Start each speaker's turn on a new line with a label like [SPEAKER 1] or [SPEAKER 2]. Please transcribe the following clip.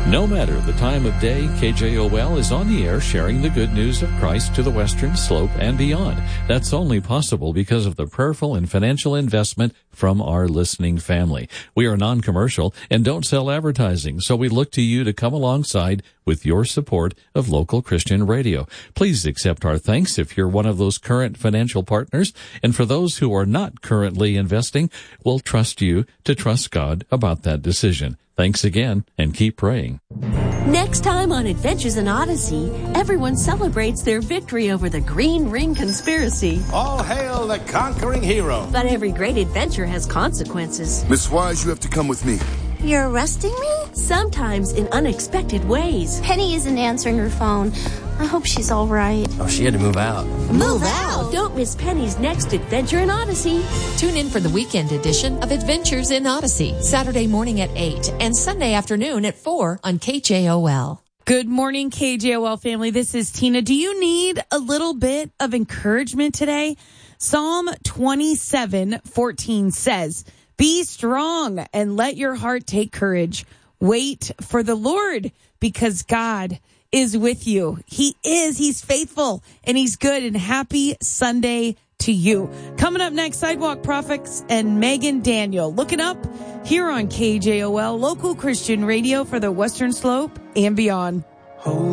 [SPEAKER 1] No matter the time of day, KJOL is on the air sharing the good news of Christ to the Western Slope and beyond. That's only possible because of the prayerful and financial investment from our listening family. We are non-commercial and don't sell advertising, so we look to you to come alongside with your support of local Christian radio. Please accept our thanks if you're one of those current financial partners, and for those who are not currently investing, we'll trust you to trust God about that decision. Thanks again, and keep praying.
[SPEAKER 2] Next time on Adventures in Odyssey, everyone celebrates their victory over the Green Ring conspiracy.
[SPEAKER 3] All hail the conquering hero.
[SPEAKER 2] But every great adventure has consequences.
[SPEAKER 4] Miss Wise, you have to come with me.
[SPEAKER 5] You're arresting me?
[SPEAKER 2] Sometimes in unexpected ways.
[SPEAKER 5] Penny isn't answering her phone. I hope she's all right.
[SPEAKER 6] Oh, she had to move out.
[SPEAKER 5] Move out?
[SPEAKER 2] Don't miss Penny's next adventure in Odyssey.
[SPEAKER 7] Tune in for the weekend edition of Adventures in Odyssey, Saturday morning at 8 and Sunday afternoon at 4 on KJOL.
[SPEAKER 8] Good morning, KJOL family. This is Tina. Do you need a little bit of encouragement today? Psalm 27:14 says, "Be strong and let your heart take courage. Wait for the Lord, because God is with you." He is. He's faithful and he's good. And happy Sunday to you. Coming up next, Sidewalk Prophets and Megan Daniel. Looking up here on KJOL, local Christian radio for the Western Slope and beyond.